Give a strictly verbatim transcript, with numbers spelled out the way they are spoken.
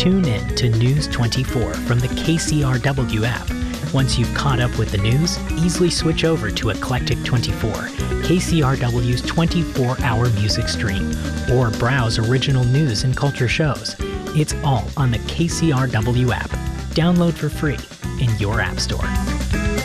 Tune in to News twenty-four from the K C R W app. Once you've caught up with the news, easily switch over to Eclectic twenty-four, K C R W's twenty-four hour music stream, or browse original news and culture shows. It's all on the K C R W app. Download for free in your app store.